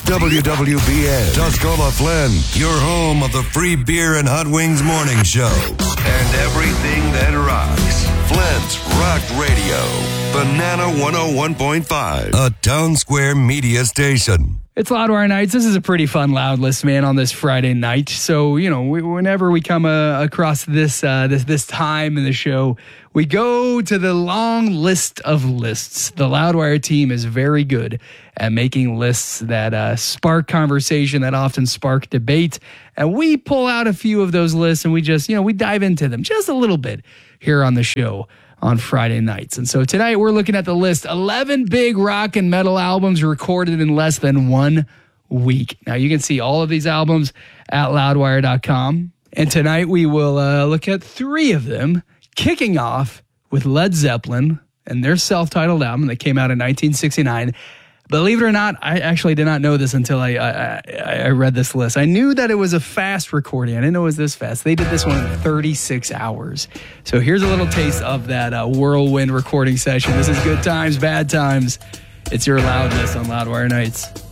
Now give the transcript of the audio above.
WWBN, Tuscola Flynn, your home of the free beer and hot wings morning show. And everything that rocks. Flint's Rock Radio. Banana 101.5, a Town Square media station. It's Loudwire Nights. This is a pretty fun loud list, man, on this Friday night. So, you know, whenever we come across this time in the show, we go to the long list of lists. The Loudwire team is very good at making lists that spark conversation, that often spark debate. And we pull out a few of those lists and we just, we dive into them just a little bit here on the show on Friday nights. And so tonight we're looking at the list, 11 big rock and metal albums recorded in less than 1 week. Now you can see all of these albums at loudwire.com. And tonight we will look at 3 of them, kicking off with Led Zeppelin and their self-titled album that came out in 1969. Believe it or not, I actually did not know this until I read this list. I knew that it was a fast recording. I didn't know it was this fast. They did this one in 36 hours. So here's a little taste of that whirlwind recording session. This is Good Times, Bad Times. It's your loudness on Loudwire Nights.